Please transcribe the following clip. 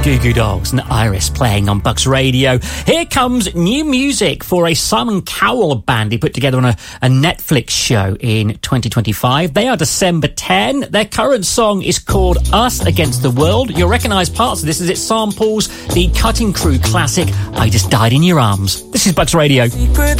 Goo Goo Dolls and Iris playing on Bucks Radio. Here comes new music for a Simon Cowell band he put together on a Netflix show in 2025. They are December 10. Their current song is called Us Against the World. You'll recognise parts of this as it samples the Cutting Crew classic I Just Died in Your Arms. This is Bucks Radio.